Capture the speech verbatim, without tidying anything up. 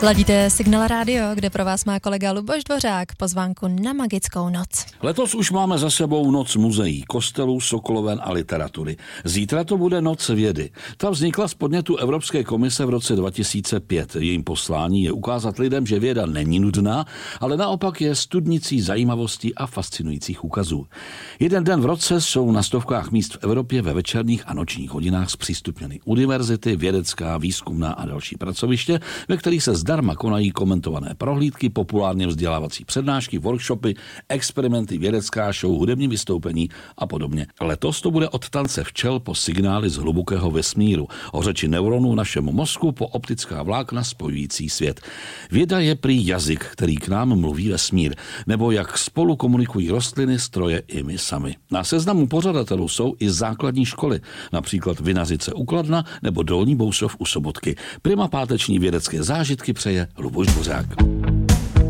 Ladíte Signál Rádio, kde pro vás má kolega Luboš Dvořák pozvánku na magickou noc. Letos už máme za sebou noc muzeí, kostelů, sokoloven a literatury. Zítra to bude noc vědy. Ta vznikla z podnětu Evropské komise v roce dva tisíce pět. Jejím poslání je ukázat lidem, že věda není nudná, ale naopak je studnicí zajímavostí a fascinujících úkazů. Jeden den v roce jsou na stovkách míst v Evropě ve večerních a nočních hodinách zpřístupněny univerzity, vědecká, výzkumná a další pracoviště, ve kterých se zdarma konají komentované prohlídky, populárně vzdělávací přednášky, workshopy, experimenty, vědecká show, hudební vystoupení a podobně. Letos to bude od tance včel po signály z hlubokého vesmíru, o řeči neuronů v našem mozku po optická vlákna spojující svět. Věda je prý jazyk, který k nám mluví vesmír, nebo jak spolu komunikují rostliny, stroje i my sami. Na seznamu pořadatelů jsou i základní školy, například Vinařice u Kladna nebo Dolní Bousov u Sobotky. Prima páteční vědecké zážitky přeje Luboš Dvořák.